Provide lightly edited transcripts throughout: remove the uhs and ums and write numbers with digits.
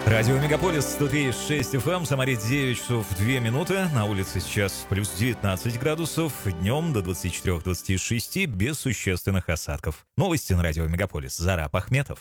Радио Мегаполис 103.6 FM, Самаре 9 часов 2 минуты. На улице сейчас плюс 19 градусов, днем до 24-26 без существенных осадков. Новости на Радио Мегаполис. Зараб Ахметов.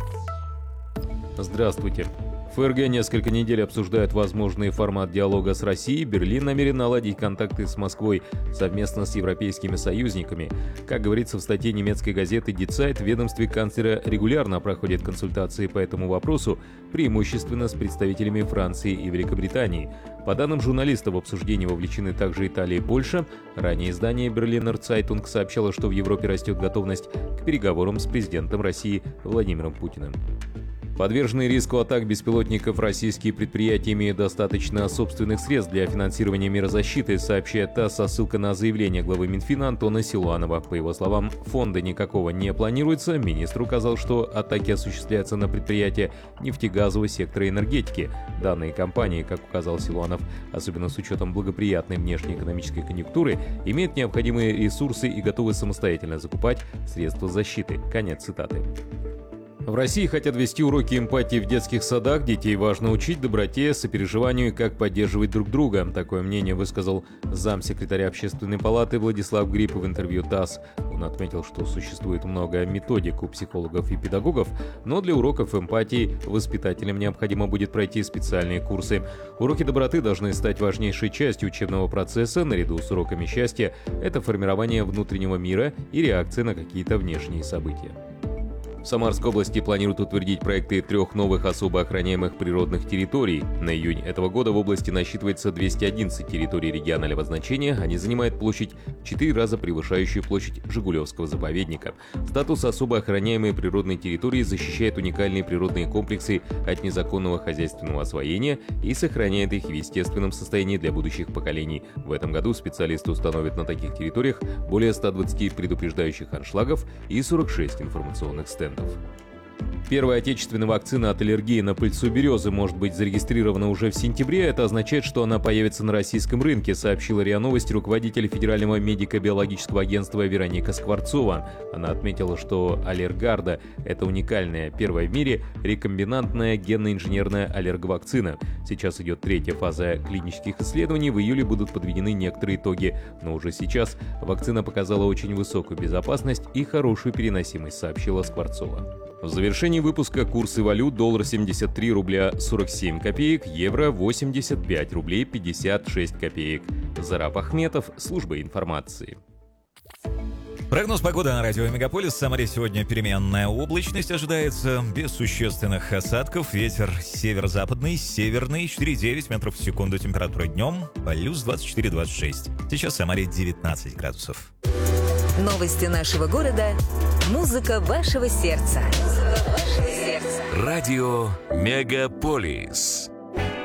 Здравствуйте. ФРГ несколько недель обсуждают возможный формат диалога с Россией. Берлин намерен наладить контакты с Москвой совместно с европейскими союзниками. Как говорится в статье немецкой газеты Die Zeit, в ведомстве канцлера регулярно проходят консультации по этому вопросу, преимущественно с представителями Франции и Великобритании. По данным журналистов, в обсуждение вовлечены также Италия и Польша. Ранее издание Berliner Zeitung сообщало, что в Европе растет готовность к переговорам с президентом России Владимиром Путиным. Подверженные риску атак беспилотников российские предприятия имеют достаточно собственных средств для финансирования мер защиты, сообщает ТАСС со ссылкой на заявление главы Минфина Антона Силуанова. По его словам, фонда никакого не планируется. Министр указал, что атаки осуществляются на предприятия нефтегазового сектора и энергетики. Данные компании, как указал Силуанов, особенно с учетом благоприятной внешнеэкономической конъюнктуры, имеют необходимые ресурсы и готовы самостоятельно закупать средства защиты. Конец цитаты. В России хотят ввести уроки эмпатии в детских садах. Детей важно учить доброте, сопереживанию и как поддерживать друг друга. Такое мнение высказал замсекретаря Общественной палаты Владислав Гриб в интервью ТАСС. Он отметил, что существует много методик у психологов и педагогов, но для уроков эмпатии воспитателям необходимо будет пройти специальные курсы. Уроки доброты должны стать важнейшей частью учебного процесса. Наряду с уроками счастья – это формирование внутреннего мира и реакция на какие-то внешние события. В Самарской области планируют утвердить проекты 3 новых особо охраняемых природных территорий. На июнь этого года в области насчитывается 211 территорий регионального значения. Они занимают площадь в 4 раза превышающую площадь Жигулевского заповедника. Статус особо охраняемой природной территории защищает уникальные природные комплексы от незаконного хозяйственного освоения и сохраняет их в естественном состоянии для будущих поколений. В этом году специалисты установят на таких территориях более 120 предупреждающих аншлагов и 46 информационных стендов. Первая отечественная вакцина от аллергии на пыльцу березы может быть зарегистрирована уже в сентябре. Это означает, что она появится на российском рынке, сообщила РИА Новости руководитель Федерального медико-биологического агентства Вероника Скворцова. Она отметила, что Аллергарда – это уникальная, первая в мире рекомбинантная генно-инженерная аллерговакцина. Сейчас идет 3-я фаза клинических исследований, в июле будут подведены некоторые итоги. Но уже сейчас вакцина показала очень высокую безопасность и хорошую переносимость, сообщила Скворцова. В завершении выпуска курсы валют: доллар 73 рубля 47 копеек, евро 85 рублей 56 копеек. Зараб Ахметов, служба информации. Прогноз погоды на радио Мегаполис. В Самаре сегодня переменная облачность ожидается, без существенных осадков. Ветер северо-западный, северный, 4,9 метров в секунду. Температура днем плюс 24-26. Сейчас в Самаре 19 градусов. Новости нашего города. Музыка вашего сердца. Радио Мегаполис.